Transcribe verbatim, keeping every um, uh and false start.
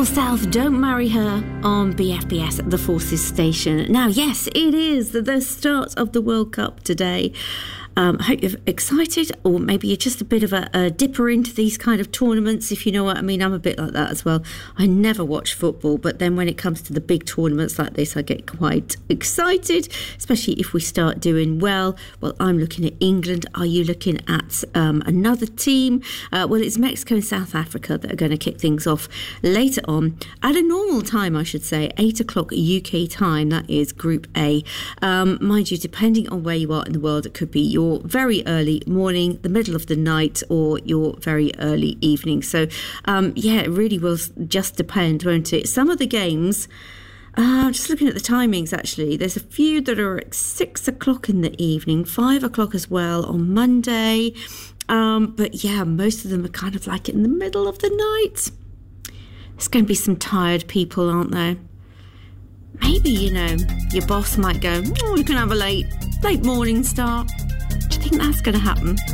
Beautiful South, Don't Marry Her on B F B S, the Forces station. Now, yes, it is the start of the World Cup today. Um, I hope you're excited, or maybe you're just a bit of a, a dipper into these kind of tournaments, if you know what I mean. I'm a bit like that as well. I never watch football, but then when it comes to the big tournaments like this, I get quite excited, especially if we start doing well. Well, I'm looking at England. Are you looking at um, another team? Uh, well, it's Mexico and South Africa that are going to kick things off later on at a normal time, I should say, eight o'clock U K time. That is Group A. Um, mind you, depending on where you are in the world, it could be your Your very early morning, the middle of the night, or your very early evening. So, um, yeah, it really will just depend, won't it? Some of the games, uh, just looking at the timings, actually, there's a few that are at six o'clock in the evening, five o'clock as well on Monday. Um, but yeah, most of them are kind of like in the middle of the night. There's going to be some tired people, aren't there? Maybe, you know, your boss might go, oh, you can have a late, late morning start. Do you think that's going to happen?